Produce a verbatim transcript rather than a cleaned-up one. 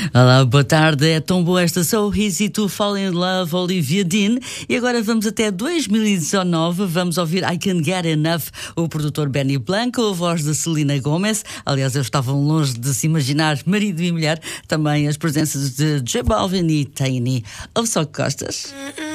Olá, boa tarde. É tão boa esta So Easy to Fall in Love, Olivia Dean. E agora vamos até dois mil e dezanove. Vamos ouvir I Can't Get Enough, o produtor Benny Blanco, a voz de Selena Gomez. Aliás, eles estavam longe de se imaginar marido e mulher. Também as presenças de J Balvin e Tiny. Ou só que gostas?